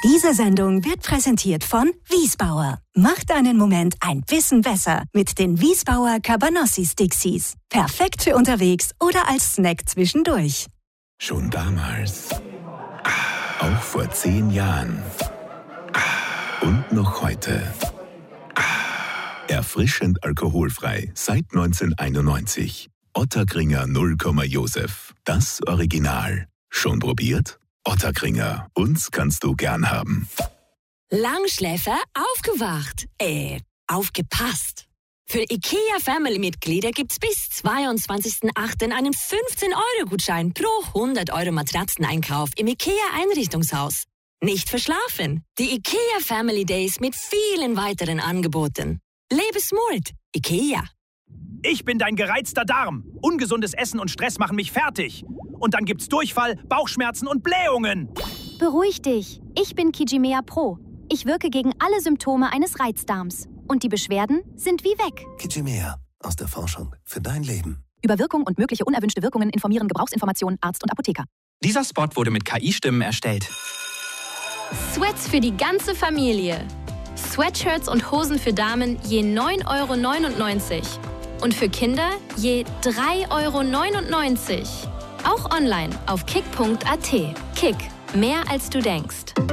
Diese Sendung wird präsentiert von Wiesbauer. Macht einen Moment ein bisschen besser mit den Wiesbauer Cabanossi Stixies. Perfekt für unterwegs oder als Snack zwischendurch. Schon damals, auch vor 10 Jahren und noch heute. Erfrischend alkoholfrei seit 1991. Ottakringer 0, Josef. Das Original. Schon probiert? Ottakringer. Uns kannst du gern haben. Langschläfer aufgewacht. Aufgepasst. Für IKEA-Family-Mitglieder gibt's bis 22.08. einen 15-Euro-Gutschein pro 100 Euro Matratzeneinkauf im IKEA-Einrichtungshaus. Nicht verschlafen. Die IKEA Family Days mit vielen weiteren Angeboten. Lebe smart. IKEA. Ich bin dein gereizter Darm. Ungesundes Essen und Stress machen mich fertig. Und dann gibt's Durchfall, Bauchschmerzen und Blähungen. Beruhig dich. Ich bin Kijimea Pro. Ich wirke gegen alle Symptome eines Reizdarms. Und die Beschwerden sind wie weg. Kijimea. Aus der Forschung für dein Leben. Über Wirkung und mögliche unerwünschte Wirkungen informieren Gebrauchsinformationen Arzt und Apotheker. Dieser Spot wurde mit KI-Stimmen erstellt. Sweats für die ganze Familie. Sweatshirts und Hosen für Damen je 9,99 € und für Kinder je 3,99 €. Auch online auf kick.at. Kick, mehr als du denkst.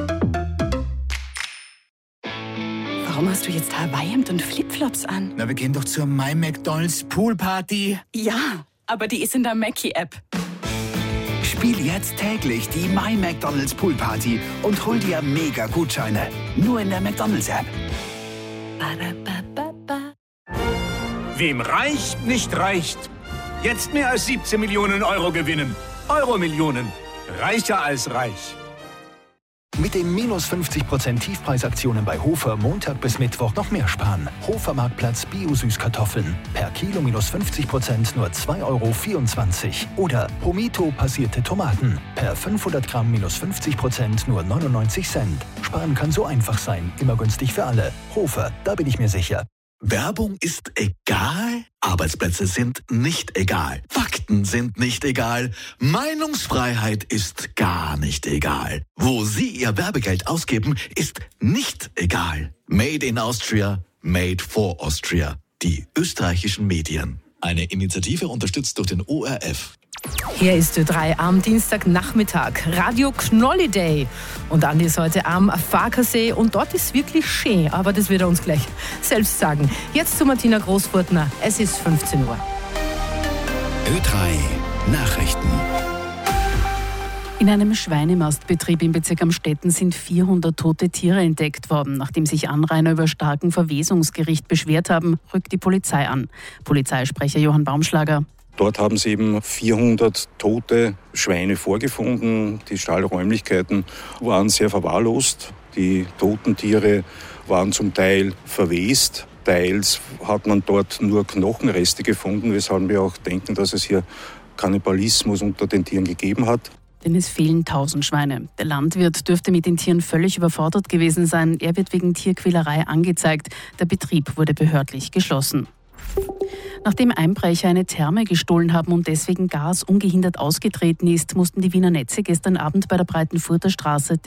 Warum hast du jetzt Hawaii-Hemd und Flipflops an? Na, wir gehen doch zur My McDonald's Poolparty. Ja, aber die ist in der Mackie-App. Spiel jetzt täglich die My McDonald's Poolparty und hol dir mega Gutscheine. Nur in der McDonald's-App. Wem reicht, nicht reicht. Jetzt mehr als 17 Millionen Euro gewinnen. Euro-Millionen. Reicher als reich. Mit den minus 50% Tiefpreisaktionen bei Hofer Montag bis Mittwoch noch mehr sparen. Hofer Marktplatz Bio-Süßkartoffeln. Per Kilo minus 50% nur 2,24 €. Oder Pomito passierte Tomaten. Per 500 Gramm minus 50% nur 99 Cent. Sparen kann so einfach sein. Immer günstig für alle. Hofer, da bin ich mir sicher. Werbung ist egal, Arbeitsplätze sind nicht egal, Fakten sind nicht egal, Meinungsfreiheit ist gar nicht egal. Wo Sie Ihr Werbegeld ausgeben, ist nicht egal. Made in Austria, made for Austria. Die österreichischen Medien. Eine Initiative unterstützt durch den ORF. Hier ist Ö3 am Dienstagnachmittag, Radio Knolli Day. Und Andi ist heute am Farkasee und dort ist wirklich schön, aber das wird er uns gleich selbst sagen. Jetzt zu Martina Großfurtner, es ist 15 Uhr. Ö3 Nachrichten. In einem Schweinemastbetrieb im Bezirk Amstetten sind 400 tote Tiere entdeckt worden. Nachdem sich Anrainer über starken Verwesungsgeruch beschwert haben, rückt die Polizei an. Polizeisprecher Johann Baumschlager. Dort haben sie eben 400 tote Schweine vorgefunden. Die Stallräumlichkeiten waren sehr verwahrlost. Die toten Tiere waren zum Teil verwest. Teils hat man dort nur Knochenreste gefunden, weshalb wir auch denken, dass es hier Kannibalismus unter den Tieren gegeben hat. Denn es fehlen 1000 Schweine. Der Landwirt dürfte mit den Tieren völlig überfordert gewesen sein. Er wird wegen Tierquälerei angezeigt. Der Betrieb wurde behördlich geschlossen. Nachdem Einbrecher eine Therme gestohlen haben und deswegen Gas ungehindert ausgetreten ist, mussten die Wiener Netze gestern Abend bei der Breitenfurter Straße